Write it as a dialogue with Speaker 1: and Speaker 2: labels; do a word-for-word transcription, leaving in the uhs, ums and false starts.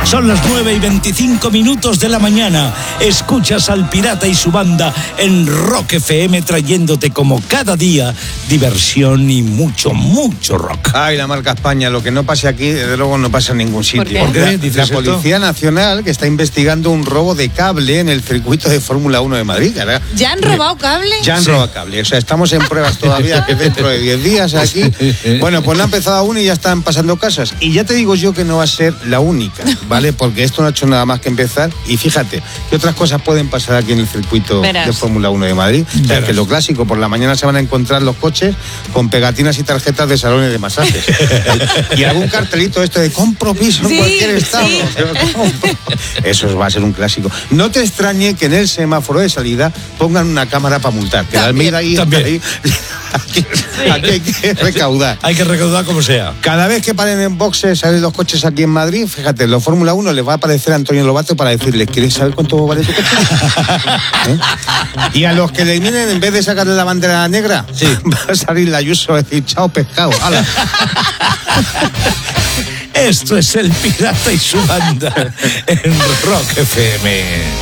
Speaker 1: Son las nueve y veinticinco minutos de la mañana. Escuchas al Pirata y su banda en Rock F M, trayéndote como cada día diversión y mucho, mucho rock.
Speaker 2: Ay, la marca España, lo que no pase aquí, desde luego no pasa en ningún sitio.
Speaker 3: ¿Por qué?
Speaker 1: ¿Por qué?
Speaker 2: La,
Speaker 1: ¿Dices
Speaker 2: la Policía
Speaker 1: esto?
Speaker 2: Nacional, que está investigando un robo de cable en el circuito de Fórmula uno de Madrid. ¿Verdad?
Speaker 3: ¿Ya han robado cable?
Speaker 2: Ya han
Speaker 1: Sí.
Speaker 2: robado cable. O sea, estamos en pruebas todavía, que dentro de diez días aquí. Bueno, pues no ha empezado aún y ya están pasando casas. Y ya te digo yo que no va a ser la única, ¿vale? Porque esto no ha hecho nada más que empezar. Y fíjate, ¿qué otras cosas pueden pasar aquí en el circuito
Speaker 3: Verás.
Speaker 2: de Fórmula uno de Madrid? O sea, que lo clásico, por la mañana se van a encontrar los coches con pegatinas y tarjetas de salones de masajes. Y algún cartelito esto de compro piso en
Speaker 3: Sí,
Speaker 2: cualquier estado.
Speaker 3: sí.
Speaker 2: Eso va a ser un clásico. No te extrañe que en el semáforo de salida pongan una cámara para multar. Que la Almeida ahí,
Speaker 1: También.
Speaker 2: ahí aquí, aquí hay que recaudar.
Speaker 1: Hay que recaudar como sea.
Speaker 2: Cada vez que paren en boxes, salen los coches aquí en Madrid, fíjate, los Fórmula uno les va a aparecer a Antonio Lobato para decirle, ¿quieres saber cuánto vale tu coche? ¿Eh? Y a los que le vienen, en vez de sacarle la bandera negra,
Speaker 1: Sí.
Speaker 2: va a salir la Ayuso y decir, chao pescado, hala.
Speaker 1: Esto es el Pirata y su banda en Rock F M.